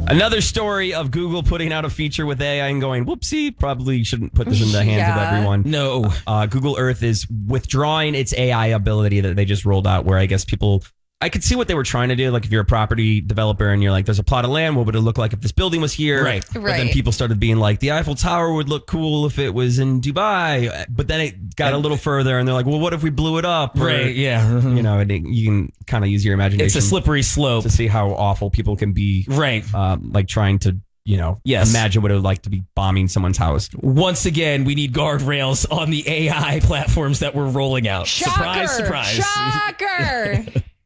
Another story of Google putting out a feature with AI and going, whoopsie, probably shouldn't put this in the hands of everyone. No. Google Earth is withdrawing its AI ability that they just rolled out, where I guess people... I could see what they were trying to do. Like if you're a property developer and you're like, there's a plot of land, what would it look like if this building was here? Right. But then people started being like, the Eiffel Tower would look cool if it was in Dubai. But then it got a little further and they're like, well, what if we blew it up? Right, yeah. You know, and you can kind of use your imagination. It's a slippery slope. To see how awful people can be. Right. Like trying to, imagine what it would like to be bombing someone's house. Once again, we need guardrails on the AI platforms that we're rolling out. Shocker, surprise. Shocker.